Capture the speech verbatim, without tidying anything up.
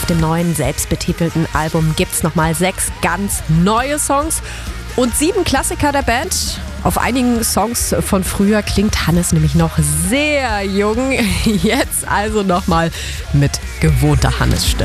dem neuen selbstbetitelten Album gibt's nochmal sechs ganz neue Songs und sieben Klassiker der Band. Auf einigen Songs von früher klingt Hannes nämlich noch sehr jung. Jetzt also nochmal mit gewohnter Hannes-Stimme.